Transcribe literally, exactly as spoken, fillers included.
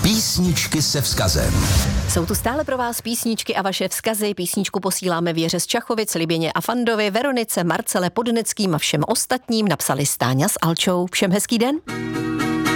Písničky se vzkazem. Jsou tu stále pro vás písničky a vaše vzkazy. Písničku posíláme Věře z Čachovic, Liběně a Fandovi, Veronice, Marcele Podneckým a všem ostatním. Napsali Stáňa s Alčou. Všem hezký den.